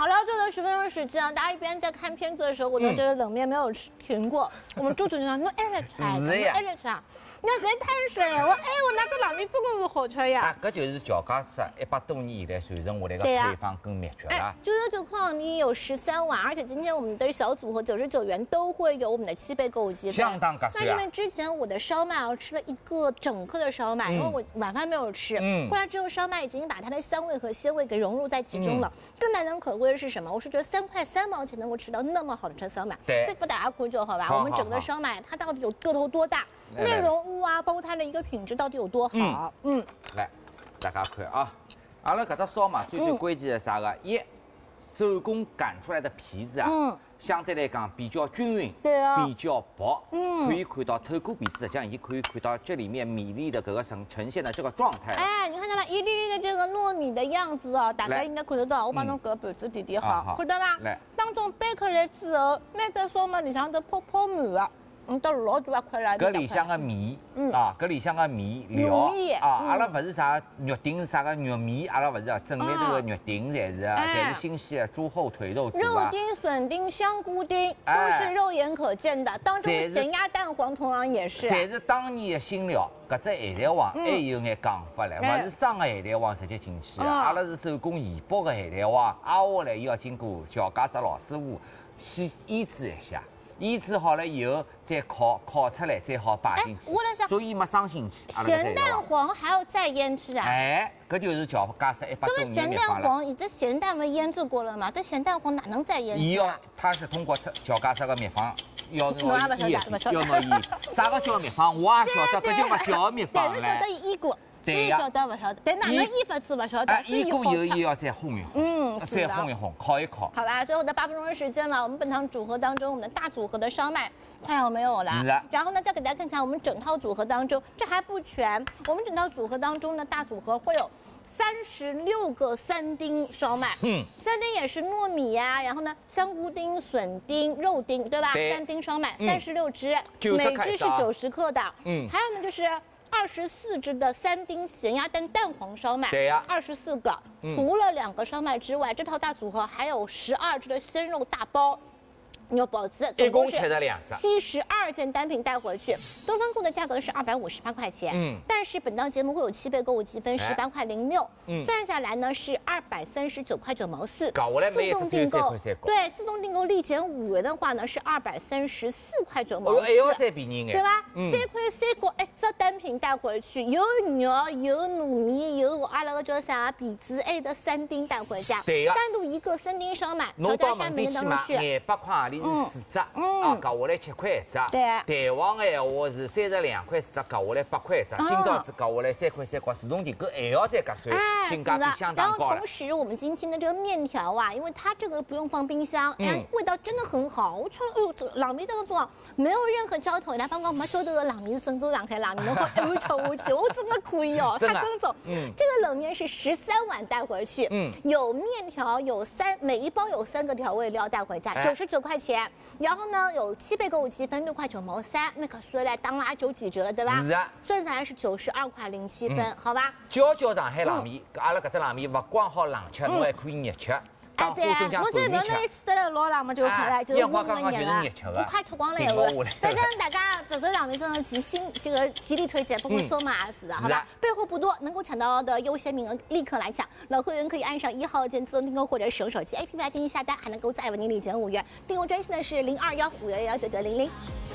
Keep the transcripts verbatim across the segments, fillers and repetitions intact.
好了，就了十分钟时间啊！大家一边在看片子的时候，我都觉得冷面没有停过。我们朱主任讲，侬爱来吃，侬爱来吃啊！你看侪碳水，我哎，我拿个冷面真的是好吃呀！ 啊，搿就是乔家子一百多年以来传承下来的配方跟秘诀啦。 九九九矿力有十三碗，而且今天我们的小组合九十九元都会有我们的七倍购物积分， 相当合算啊！ 那是因为之前我的烧麦啊吃了一个整颗的烧麦，因为我晚饭没有吃，嗯，过来之后烧麦已经把它的香味和鲜味给融入在其中了。更难能可贵的是什么？我是觉得三块三毛钱能够吃到那么好的车烧麦， 对， 这不大家看就好吧？我们整个烧麦它到底有个头多大？内容物啊，包括它的一个品质到底有多好？嗯， 来，大家看啊，阿拉搿只烧麦最最关键的啥个？一，手工擀出来的皮子啊，嗯，相对来讲比较均匀， 对啊， 比较薄，嗯，可以看到透过皮子，这样也可以看到这里面米粒的搿个呈呈现的这个状态。 哎，你看到吗？一粒粒的这个糯米的样子哦，大家应该看得到。我帮侬搿盘子垫垫好，看到吗？ 来， 当中掰开来之后，每只烧麦里向都泡泡满的。嗯，到老大一块了。 搿里向个米，嗯啊，搿里向个米料啊，阿拉勿是啥肉丁是啥个肉米，阿拉勿是啊，正面头个肉丁侪是啊，侪是新鲜的猪后腿肉肉丁、笋丁、香菇丁都是肉眼可见的，当中咸鸭蛋黄同样也是。 侪是当年的新料，搿只咸蛋黄还有眼讲法唻，勿是生个咸蛋黄直接进去的，阿拉是手工现剥个咸蛋黄，挨下来要经过乔家石老师傅先腌制一下。腌制好了以后，再烤，烤出来再好摆进去，所以没伤心气。 咸蛋黄还要再腌制啊？ 哎，搿就是乔家石一百多年的秘方了。 咸蛋黄，你这咸蛋不腌制过了吗？这咸蛋黄哪能再腌制？ 伊要，它是通过乔家石个秘方，要侬腌，要侬腌。啥个叫秘方？我也晓得，搿就勿叫秘方了。 但是晓得腌过。对呀，晓得不晓得？但哪能腌法子不晓得？ 哎，腌过以后也要再烘一烘，嗯，再烘一烘，烤一烤。 好吧，最后的八分钟的时间了，我们本场组合当中，我们的大组合的烧麦快要没有了。 是啊。 然后呢，再给大家看看我们整套组合当中，这还不全。我们整套组合当中呢，大组合会有三十六个三丁烧麦，嗯，三丁也是糯米呀、啊，然后呢，香菇丁、笋丁、肉丁，对吧？对三丁烧麦，三十六只，每只是九十克的，嗯，还有呢就是。二十四只的三丁咸鸭蛋蛋黄烧麦， 对呀， 二十四个。除了两个烧麦之外，这套大组合还有十二只的鲜肉大包。牛包子， 一共切了两只， 七十二件单品带回去。东方库的价格是二百五十八块钱，嗯，但是本档节目会有七倍购物积分，十八块零六，嗯，算下来呢是二百三十九块九毛四。 搞下来每一只只有三块三角。 对，自动订购立减五元的话呢是二百三十四块九毛四。 哦，还要再便宜眼， 对吧？三块三角一只单品带回去，有肉有糯米有阿拉个叫啥皮子，还有的三丁带回家。 对呀。 单独一个三丁烧麦， 侬到门店去买，廿八块钿是四只。啊，搞下来七块一只， 对， 蛋黄的闲话是三十两块四只，搞下来八块一只，今朝子搞下来三块三角，自动订购还要再合算，性价比相当高了。 然后同时我们今天的这个面条啊，因为它这个不用放冰箱，哎，味道真的很好。我穿，哎呦，这冷面当中啊，没有任何浇头，那刚刚没浇头的冷面是郑州上海冷面，能够一碗吃下去，我真的可以哦，太正宗。嗯，这个冷面是十三碗带回去，嗯，有面条，有三，每一包有三个调味料带回家，九十九块钱。然后呢，有七倍购物积分，六块九毛三，那可算来当拉九几折了，对吧？ 是啊， 算下来是九十二块零七分，嗯、好吧？ 叫叫上海冷面，阿拉搿只冷面勿光好冷吃，侬还可以热吃。 哎，对啊，我这不要那一次得了老冷嘛，就回来就是温温热了， 我快吃光了呀！反正大家这这两年真的极新，这个极力推荐，包括索马也是的，好吧？备货不多，能够抢到的优先名额立刻来抢。老会员可以按上一号键自动订购或者使用手机 A P P 来进行下单，还能够再为您领减五元。订购专线呢是零二幺五幺幺九九零零。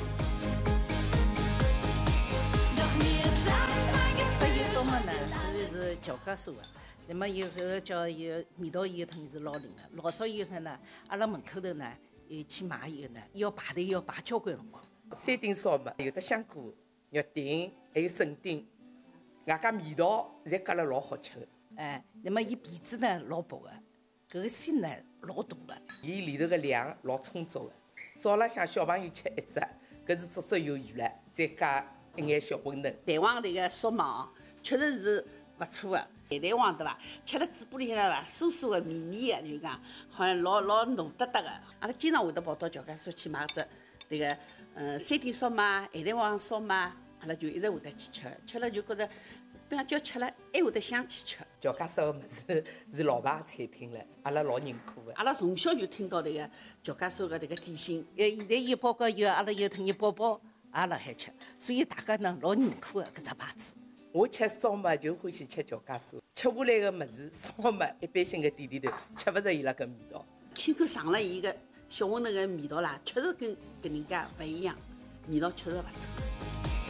这一说嘛呢，是是乔家做的。那么有个叫有味道以后它是老灵的，老早以后呢，阿拉门口头呢，一去买以后呢，要排队要排交关辰光。 三丁烧麦有的香菇、肉丁，还有笋丁，外加味道侪夹了老好吃的。 哎，那么伊皮子呢老薄的，搿个心呢老大的， 伊里头个量老充足的。早浪向小朋友吃一只，搿是足足有余了，再加一眼小馄饨。 蛋黄里个烧麦哦，确实是勿错的。蛋蛋黄对伐？吃了嘴巴里向伐，酥酥的、绵绵的，就讲好像老老糯得得的。阿拉经常会得跑到乔家所去买只这个，嗯，三丁烧麦、蛋蛋黄烧麦，阿拉就一直会得去吃，吃了就觉着本来叫吃了，还会得想起吃。 乔家烧个物事是老牌产品了，阿拉老认可的。 阿拉从小就听到迭个乔家烧个迭个点心， 呃，现在有包括有阿拉有特热包包也辣海吃，所以大家呢老认可的搿只牌子。 我吃烧麦就欢喜吃乔家烧，吃下来个物事烧麦一般性个店里头吃勿着伊拉搿味道。 亲口尝了伊个小馄饨个味道啦，确实跟跟人家勿一样，味道确实勿错。